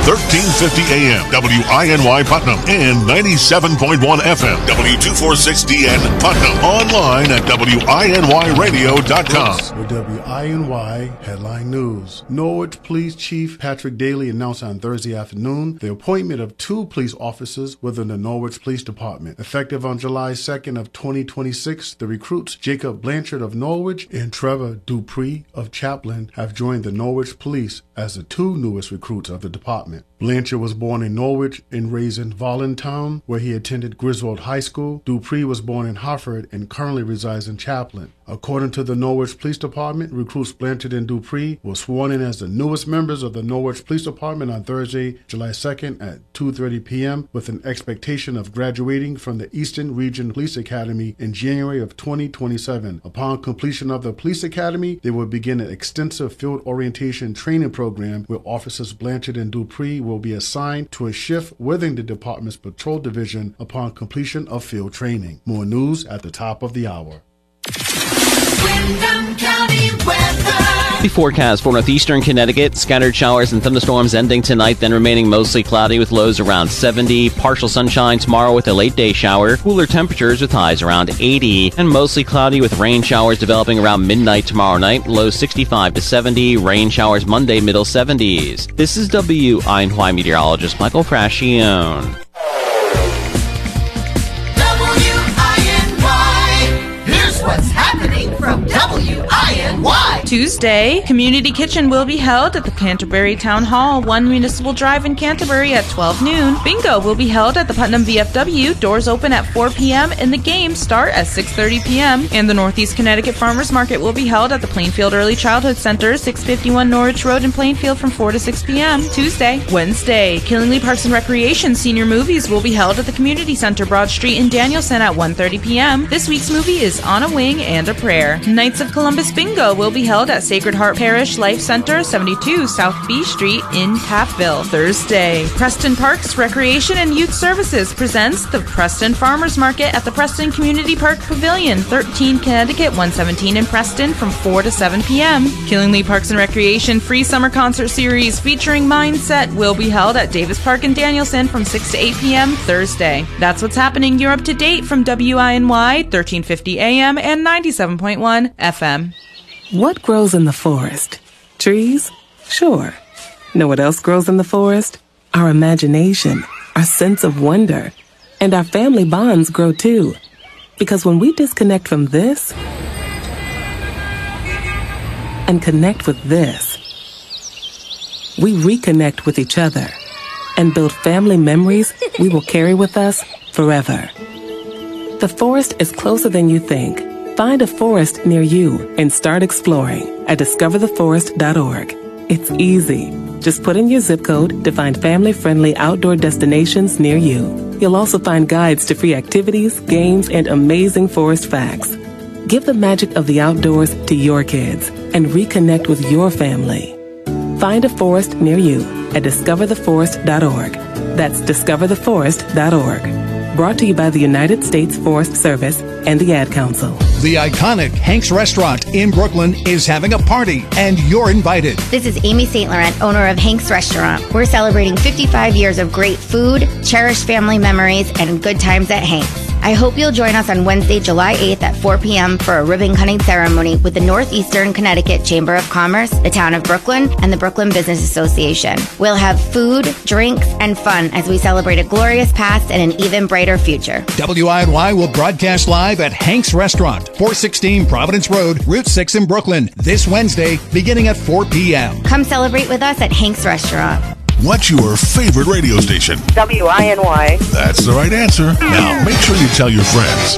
1350 AM, WINY Putnam, and 97.1 FM, W246DN Putnam. Online at WINYradio.com. With WINY Headline News. Norwich Police Chief Patrick Daly announced on Thursday afternoon the appointment of 2 police officers within the Norwich Police Department. Effective on July 2nd of 2026, the recruits Jacob Blanchard of Norwich and Trevor Dupree of Chaplin have joined the Norwich Police as the 2 newest recruits of the department. Blanchard was born in Norwich and raised in Voluntown, where he attended Griswold High School. Dupree was born in Hartford and currently resides in Chaplin. According to the Norwich Police Department, recruits Blanchard and Dupree were sworn in as the newest members of the Norwich Police Department on Thursday, July 2nd at 2:30 p.m. with an expectation of graduating from the Eastern Region Police Academy in January of 2027. Upon completion of the police academy, they will begin an extensive field orientation training program where officers Blanchard and Dupree will be assigned to a shift within the department's patrol division upon completion of field training. More news at the top of the hour. Windham County weather. The forecast for northeastern Connecticut, scattered showers and thunderstorms ending tonight, then remaining mostly cloudy with lows around 70. Partial sunshine tomorrow with a late day shower. Cooler temperatures with highs around 80. And mostly cloudy with rain showers developing around midnight tomorrow night. Lows 65 to 70. Rain showers Monday, middle 70s. This is WINY meteorologist Michael Frascione. Here's what's happening from WINY. Tuesday, Community Kitchen will be held at the Canterbury Town Hall, 1 Municipal Drive in Canterbury at 12 noon. Bingo will be held at the Putnam VFW. Doors open at 4 p.m. and the games start at 6:30 p.m. And the Northeast Connecticut Farmers Market will be held at the Plainfield Early Childhood Center, 651 Norwich Road in Plainfield from 4 to 6 p.m. Tuesday. Wednesday, Killingly Parks and Recreation Senior Movies will be held at the Community Center, Broad Street in Danielson at 1:30 p.m. This week's movie is On a Wing and a Prayer. Knights of Columbus Bingo will be held at Sacred Heart Parish Life Center, 72 South B Street in Taffville. Thursday, Preston Parks Recreation and Youth Services presents the Preston Farmers Market at the Preston Community Park Pavilion, 13 Connecticut 117 in Preston from 4 to 7 p.m. Killingly Parks and Recreation Free Summer Concert Series featuring Mindset will be held at Davis Park in Danielson from 6 to 8 p.m. Thursday. That's what's happening. You're up to date from WINY 1350 AM and 97.1 FM. What grows in the forest? Trees? Sure. Know what else grows in the forest? Our imagination, our sense of wonder, and our family bonds grow too. Because when we disconnect from this and connect with this, we reconnect with each other and build family memories we will carry with us forever. The forest is closer than you think. Find a forest near you and start exploring at discovertheforest.org. It's easy. Just put in your zip code to find family-friendly outdoor destinations near you. You'll also find guides to free activities, games, and amazing forest facts. Give the magic of the outdoors to your kids and reconnect with your family. Find a forest near you at discovertheforest.org. That's discovertheforest.org. Brought to you by the United States Forest Service and the Ad Council. The iconic Hank's Restaurant in Brooklyn is having a party, and you're invited. This is Amy St. Laurent, owner of Hank's Restaurant. We're celebrating 55 years of great food, cherished family memories, and good times at Hank's. I hope you'll join us on Wednesday, July 8th at 4 p.m. for a ribbon cutting ceremony with the Northeastern Connecticut Chamber of Commerce, the Town of Brooklyn, and the Brooklyn Business Association. We'll have food, drinks, and fun as we celebrate a glorious past and an even brighter future. WINY will broadcast live at Hank's Restaurant, 416 Providence Road, Route 6 in Brooklyn, this Wednesday, beginning at 4 p.m. Come celebrate with us at Hank's Restaurant. What's your favorite radio station? WINY. That's the right answer. Now, make sure you tell your friends.